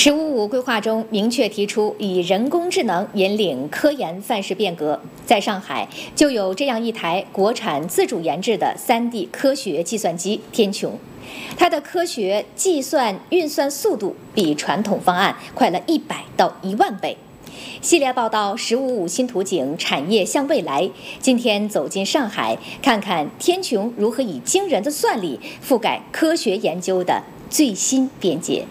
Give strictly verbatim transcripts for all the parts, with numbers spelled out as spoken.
“十五五”规划中明确提出以人工智能引领科研范式变革。在上海，就有这样一台国产自主研制的 三 D 科学计算机“天穹”，它的科学计算运算速度比传统方案快了一百到一万倍。系列报道“十五五”新图景，产业向未来。今天走进上海，看看天穹如何以惊人的算力覆盖科学研究的最新边界。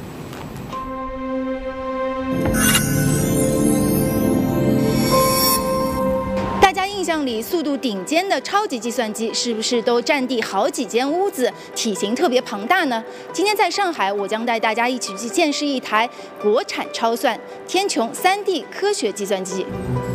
大家印象里速度顶尖的超级计算机是不是都占地好几间屋子，体型特别庞大呢？今天在上海，我将带大家一起去见识一台国产超算天穹 三 D 科学计算机。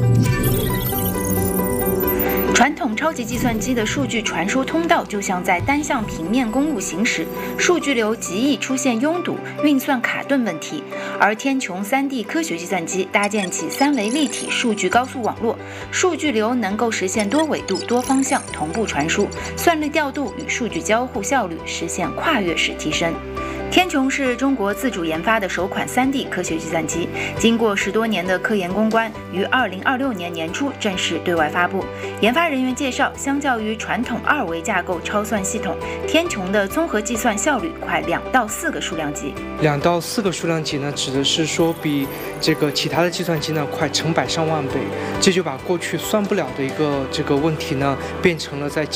传统超级计算机的数据传输通道就像在单向平面公路行驶，数据流极易出现拥堵、运算卡顿问题。而天穹 三 D 科学计算机搭建起三维立体数据高速网络，数据流能够实现多纬度、多方向同步传输，算力调度与数据交互效率实现跨越式提升。天穹是中国自主研发的首款 三 D 科学计算机，经过十多年的科研攻关，于二零二六年年初正式对外发布。研发人员介绍，相较于传统二维架构超算系统，天穹的综合计算效率快两到四个数量级。 两到四个数量级呢，指的是说比这个其他的计算机呢快成百上万倍，这就把过去算不了的一个这个问题呢，变成了在